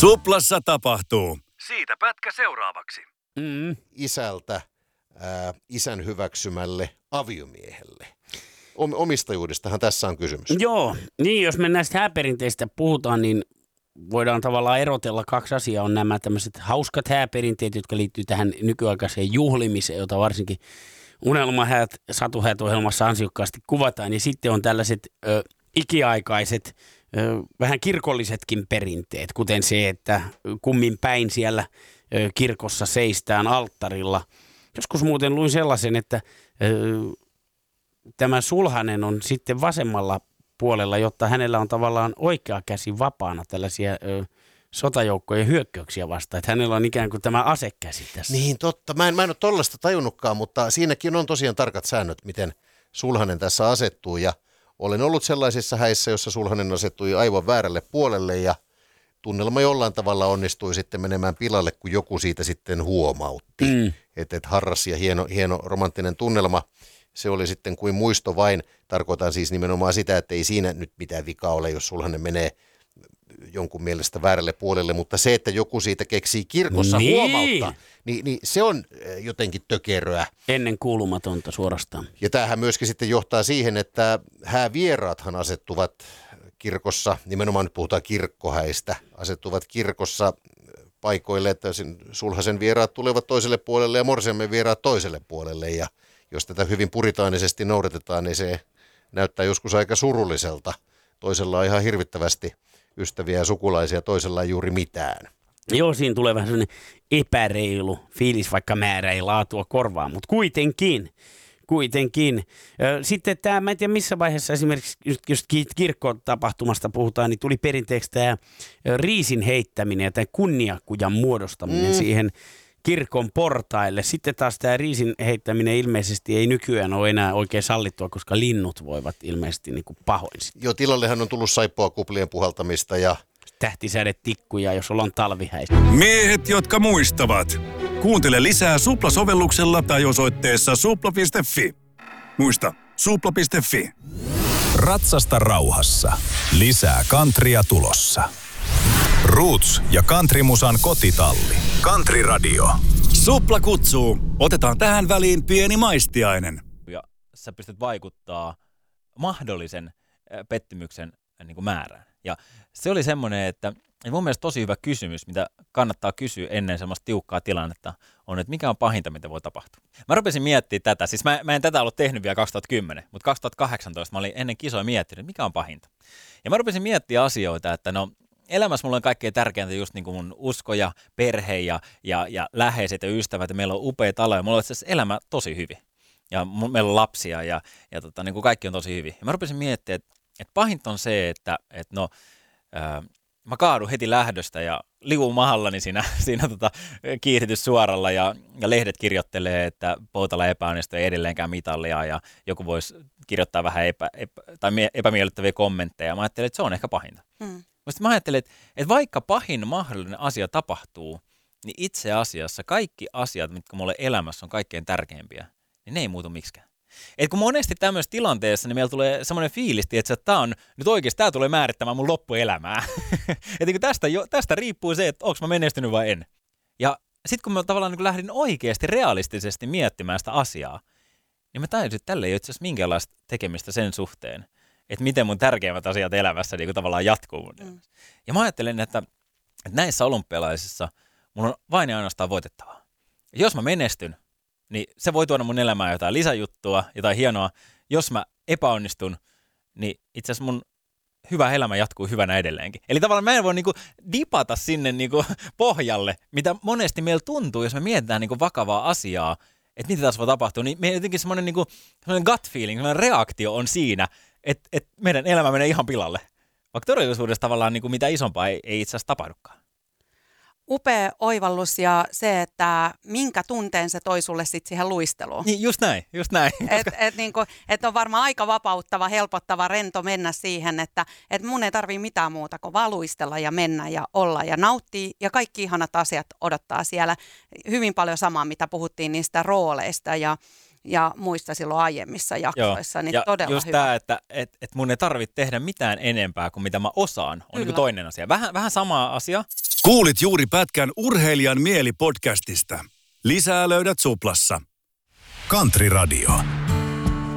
Suplassa tapahtuu. Siitä pätkä seuraavaksi. Isältä isän hyväksymälle aviomiehelle. Omistajuudestahan tässä on kysymys. Joo, niin jos me näistä hääperinteistä puhutaan, niin voidaan tavallaan erotella kaksi asiaa. On nämä tämmöiset hauskat hääperinteet, jotka liittyy tähän nykyaikaiseen juhlimiseen, jota varsinkin Unelmahäät, Satuhäät-ohjelmassa ansiokkaasti kuvataan. Ja sitten on tällaiset ikiaikaiset, vähän kirkollisetkin perinteet, kuten se, että kummin päin siellä kirkossa seistään alttarilla. Joskus muuten luin sellaisen, että tämä sulhanen on sitten vasemmalla puolella, jotta hänellä on tavallaan oikea käsi vapaana tällaisia sotajoukkojen hyökkäyksiä vastaan. Että hänellä on ikään kuin tämä asekäsi tässä. Niin totta. Mä en ole tollaista tajunnutkaan, mutta siinäkin on tosiaan tarkat säännöt, miten sulhanen tässä asettuu. Ja olen ollut sellaisissa häissä, jossa sulhanen asettui aivan väärälle puolelle ja tunnelma jollain tavalla onnistui sitten menemään pilalle, kun joku siitä sitten huomautti. Että harras ja hieno romanttinen tunnelma. Se oli sitten kuin muisto vain. Tarkoitan siis nimenomaan sitä, että ei siinä nyt mitään vikaa ole, jos sulhanen menee jonkun mielestä väärälle puolelle, mutta se, että joku siitä keksii kirkossa huomauttaa, niin se on jotenkin tökeröä. Ennen kuulumatonta suorastaan. Ja tämähän myöskin sitten johtaa siihen, että häävieraathan asettuvat kirkossa, nimenomaan nyt puhutaan kirkkohäistä, asettuvat kirkossa paikoille, että sulhasen vieraat tulevat toiselle puolelle ja morsiamen vieraat toiselle puolelle. Ja jos tätä hyvin puritaanisesti noudatetaan, niin se näyttää joskus aika surulliselta. Toisella on ihan hirvittävästi ystäviä ja sukulaisia, toisella ei juuri mitään. Joo, siinä tulee vähän sellainen epäreilu fiilis, vaikka määrä ei laatua korvaa, mutta kuitenkin. Sitten tämä, mä en tiedä missä vaiheessa esimerkiksi, jos kirkkotapahtumasta puhutaan, niin tuli perinteeksi tämä riisin heittäminen ja tämä kunniakujan muodostaminen siihen kirkon portaille. Sitten taas tämä riisin heittäminen ilmeisesti ei nykyään ole enää oikein sallittua, koska linnut voivat ilmeisesti niin kuin pahoin. Joo, tilallehan on tullut saippua kuplien puhaltamista ja tähtisädetikkuja, jos ollaan talvihäissä. Miehet, jotka muistavat. Kuuntele lisää Supla-sovelluksella tai osoitteessa supla.fi. Muista, supla.fi. Ratsasta rauhassa. Lisää countrya tulossa. Roots ja countrymusan kotitalli. Country Radio. Supla kutsuu. Otetaan tähän väliin pieni maistiainen. Ja sä pystyt vaikuttaa mahdollisen pettymyksen niin kuin määrään. Ja se oli semmoinen, että mun mielestä tosi hyvä kysymys, mitä kannattaa kysyä ennen semmoista tiukkaa tilannetta, on, että mikä on pahinta, mitä voi tapahtua. Mä rupesin miettimään tätä, siis mä en tätä ollut tehnyt vielä 2010, mutta 2018 mä olin ennen kisoja miettinyt, että mikä on pahinta. Ja mä rupesin miettimään asioita, että no elämässä mulla on kaikkein tärkeintä just niin kuin mun usko ja perhe ja läheiset ja ystävät ja meillä on upea talo ja mulla on itse asiassa elämä tosi hyvin. Ja meillä on lapsia ja niin kuin kaikki on tosi hyvin. Ja mä rupesin miettimään, että pahinta on se, että mä kaadun heti lähdöstä ja liuun mahallani siinä kiihdytyssuoralla ja lehdet kirjoittelee, että Poutala epäonnistui ei edelleenkään mitallia ja joku voisi kirjoittaa vähän epämiellyttäviä kommentteja. Mä ajattelin, että se on ehkä pahinta. Mä ajattelin, että vaikka pahin mahdollinen asia tapahtuu, niin itse asiassa kaikki asiat, mitkä mulle elämässä on kaikkein tärkeimpiä, niin ne ei muutu miksikään. Et kun monesti tämmöisessä tilanteessa, niin meillä tulee semmoinen fiilis, että tämä tulee määrittämään mun loppuelämää. Että tästä riippuu se, että onko mä menestynyt vai en. Ja sitten kun mä tavallaan niin lähdin oikeasti realistisesti miettimään sitä asiaa, niin mä tajusin, että tällä ei ole itse asiassa minkäänlaista tekemistä sen suhteen, että miten mun tärkeimmät asiat elämässä niin tavallaan jatkuu. Ja mä ajattelen, että näissä olympialaisissa mun on vain ja ainoastaan voitettavaa. Ja jos mä menestyn, niin se voi tuoda mun elämään jotain lisäjuttua, jotain hienoa. Jos mä epäonnistun, niin itse asiassa mun hyvä elämä jatkuu hyvänä edelleenkin. Eli tavallaan mä en voi niinku dipata sinne niinku pohjalle, mitä monesti meillä tuntuu, jos me mietitään niinku vakavaa asiaa, että mitä tässä voi tapahtua. Niin meillä jotenkin semmoinen niinku gut feeling, semmoinen reaktio on siinä, että meidän elämä menee ihan pilalle. Vaikka todellisuudessa tavallaan niinku mitä isompaa ei itse asiassa tapahdukaan. Upea oivallus ja se, että minkä tunteen se toi sulle sitten siihen luisteluun. Niin, just näin. Et on varmaan aika vapauttava, helpottava, rento mennä siihen, että mun ei tarvitse mitään muuta kuin vaan luistella ja mennä ja olla ja nauttia. Ja kaikki ihanat asiat odottaa siellä. Hyvin paljon samaa, mitä puhuttiin niistä rooleista ja muista silloin aiemmissa jaksoissa. Niin ja todella just hyvä. tämä, että mun ei tarvitse tehdä mitään enempää kuin mitä mä osaan, on niin toinen asia. Vähän sama asia. Kuulit juuri pätkän Urheilijan mieli podcastista. Lisää löydät Suplassa. Country Radio.